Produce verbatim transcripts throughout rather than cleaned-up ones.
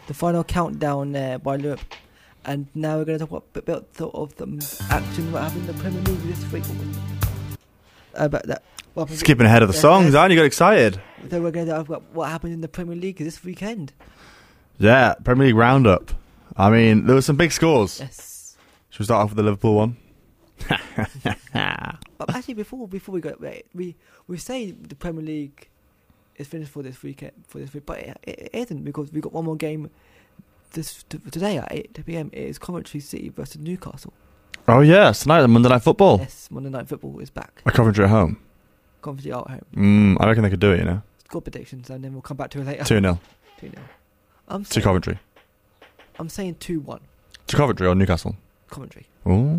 the final countdown there by Luke. And now we're going to talk about, about sort of the action what happened in the Premier League this week. Uh, about that. Skipping ahead of the songs, aren't you? Got excited. So we're going to talk about what happened in the Premier League this weekend. Yeah, Premier League roundup. I mean, there were some big scores. Yes. Should we start off with the Liverpool one? But actually, before before we go, we we say the Premier League is finished for this weekend for this week, but it, it isn't because we got one more game. This t- today at eight p.m. it is Coventry City versus Newcastle. Oh yes, tonight Monday Night Football. Yes, Monday Night Football is back. A Coventry at home. Coventry out at home. Mm, I reckon they could do it. You know. Score predictions, and then we'll come back to it later. Two nil. Two nil. I'm to Coventry. I'm saying two one. To Coventry or Newcastle. Coventry. Ooh.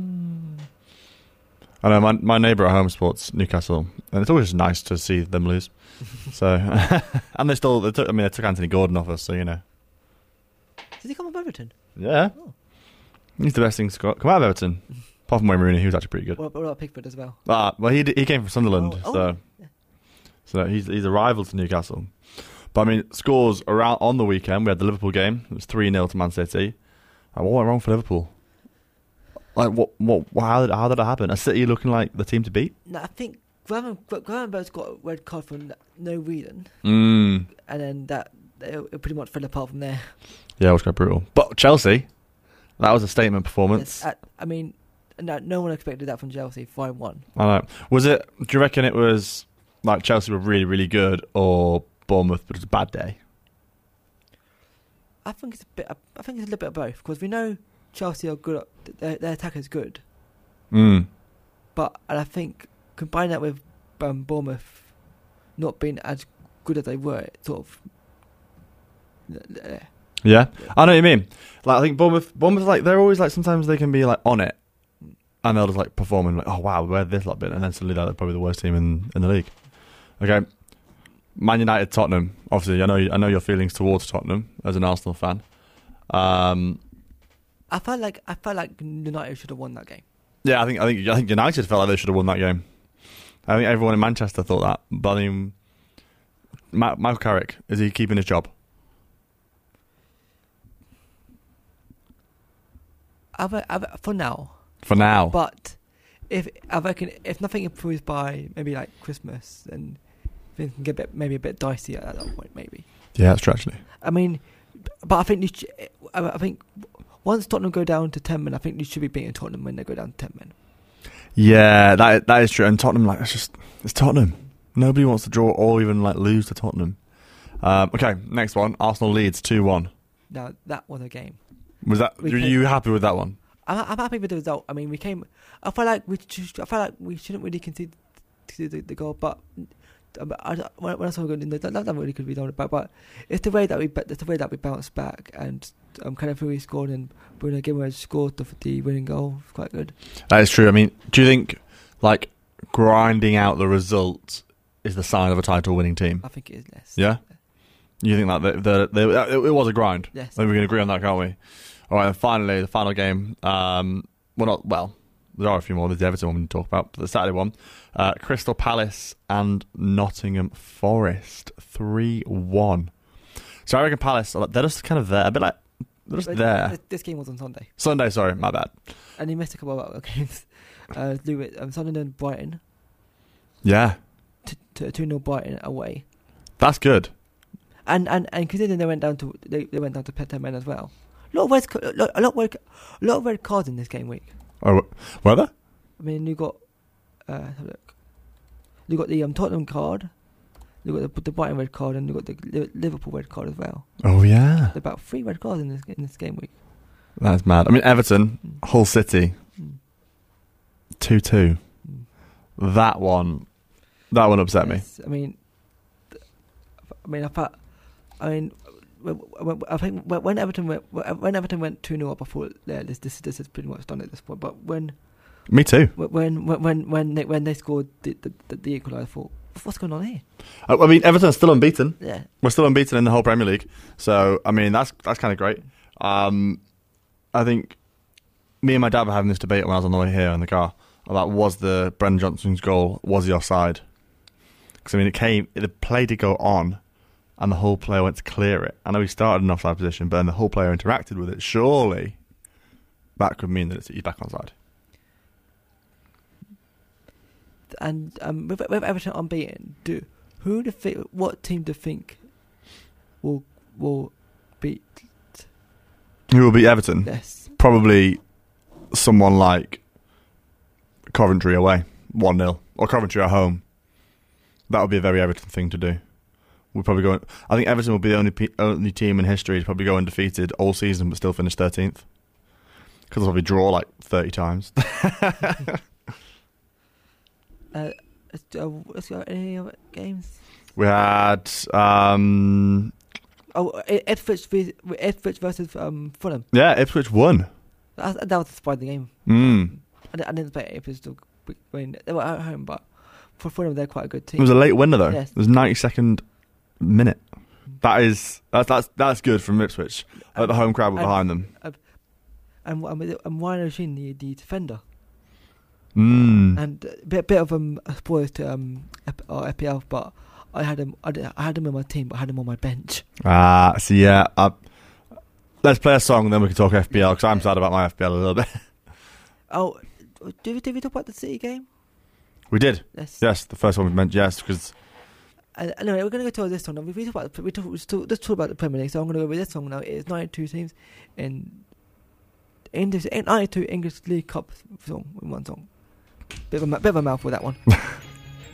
I know my my neighbour at home supports Newcastle, and it's always nice to see them lose. So, and they still, they took, I mean, they took Anthony Gordon off us, so you know. Did he come up Everton? Yeah. Oh. He's the best thing to come out of Everton. Apart from Wayne Rooney, he was actually pretty good. What about Pickford as well? Ah, well, he he came from Sunderland, oh, oh, so yeah. so he's he's a rival to Newcastle. But I mean, scores around on the weekend. We had the Liverpool game. It was three nil to Man City. Like, what went wrong for Liverpool? Like what what how did how did that happen? Are City looking like the team to beat? No, I think Gravenberg's got a red card for no reason, mm. and then that it pretty much fell apart from there. Yeah, it was quite brutal. But Chelsea, that was a statement performance. Yes, I, I mean, no, no one expected that from Chelsea. five one. I know. Was it? Do you reckon it was like Chelsea were really really good, or Bournemouth but it was a bad day? I think it's a bit. I think it's a little bit of both because we know Chelsea are good. Their, their attack is good. Mm. But and I think combine that with um, Bournemouth not being as good as they were, it sort of. Uh, Yeah, I know what you mean. Like I think Bournemouth, Bournemouth, like they're always like sometimes they can be like on it, and they'll just like perform and like, oh wow, where this lot been, and then suddenly they're probably the worst team in, in the league. Okay, Man United, Tottenham. Obviously, I know I know your feelings towards Tottenham as an Arsenal fan. Um, I felt like I felt like United should have won that game. Yeah, I think I think I think United felt like they should have won that game. I think everyone in Manchester thought that, but I mean, Ma- Michael Carrick, is he keeping his job? I've, I've, for now. For now. But if I reckon if nothing improves by maybe like Christmas, then things can get a bit, maybe a bit dicey at that point. Maybe. Yeah, that's true actually. I mean, but I think sh- I think once Tottenham go down to ten men, I think they should be beating Tottenham when they go down to ten men. Yeah, that that is true. And Tottenham, like it's just it's Tottenham. Nobody wants to draw or even like lose to Tottenham. Um, okay, next one. Arsenal leads two one. Now that was a game. Was that? Were you happy with that one? I'm, I'm happy with the result. I mean, we came. I felt like we. Just, I felt like we shouldn't really concede to the, the goal, but I, I, when I saw it, that that really could be done about. But it's the way that we. It's the way that we bounced back, and um, kind of who we scored, and Bruno Guimaraes scored the, the winning goal. It's quite good. That is true. I mean, do you think like grinding out the result is the sign of a title-winning team? I think it is. Yes. Yeah. You think that the, the, the, it was a grind? Yes. Maybe we can agree on that, can't we? All right, and finally, the final game. Um, well, not well. There are a few more. There's the Everton one we can talk about, but the Saturday one, uh, Crystal Palace and Nottingham Forest, three one. So I reckon Palace, they're just kind of there, a bit like they're just but there. This game was on Sunday. Sunday, sorry, my bad. And he missed a couple of games. Uh, um, Sunderland and Brighton. Yeah. To two nil Brighton away. That's good. And and and considering they went down to they, they went down to ten men as well. A lot of red, a lot, a lot of red, a lot of red cards in this game week. Oh, were there? I mean, you got, uh, have a look. You got the um, Tottenham card, you got the, the Brighton red card, and you got the Liverpool red card as well. Oh yeah. There's about three red cards in this in this game week. That's mad. I mean, Everton, mm. Hull City, two two. Mm. That one, that one upset yes, me. I mean, I mean, I thought, I mean. I think when Everton went when Everton went two nil up, I thought, yeah, this this this is pretty much done at this point. But when me too. When when when when they, when they scored the the, the, the equaliser, I thought, what's going on here? I mean, Everton's still unbeaten. Yeah, we're still unbeaten in the whole Premier League. So I mean, that's that's kind of great. Um, I think me and my dad were having this debate when I was on the way here in the car about was the Brendan Johnson's goal, was he offside? Because I mean, it came, the play did go on. and the whole player went to clear it. I know he started in an offside position, but then the whole player interacted with it. Surely that could mean that it's he's back onside. And um, with, with Everton unbeaten, do who do think, what team do you think will will beat? Who will beat Everton? Yes, Probably someone like Coventry away, one nil, or Coventry at home. That would be a very Everton thing to do. We'll probably go. I think Everton will be the only pe- only team in history to probably go undefeated all season but still finish thirteenth. Because they'll probably draw like thirty times. uh, uh, let's go. Any other games? We had um, Oh, Ipswich v- Ipswich versus um, Fulham. yeah, Ipswich won. That, that was a surprising game. Mm. I, didn't- I didn't expect Ipswich to win. They were at home, but for Fulham, they're quite a good It team. was a late winner though. Yes. It was ninety-second minute. That is that's that's that's good from Ipswich. Like the home crowd were and- behind them. And and, and Ryan O'Sheen, the, the defender, Mm. and a bit bit of um spoilers to um Ep- or E P L, but I had him I, did- I had him in my team, but I had him on my bench. Ah, so yeah. Uh, let's play a song, and then we can talk F P L because I'm sad about my F P L a little bit. Oh, did we, did we talk about the City game? We did. Yes. Yes, the first one we meant. Yes, because Uh, anyway, we're going to go to this song now. We, we talk about the, we talk, we talk, let's talk about the Premier League. So I'm going to go with this song now. It's ninety-two teams in in this ninety-two English League Cup song in one song. Bit of a bit of a mouthful that one.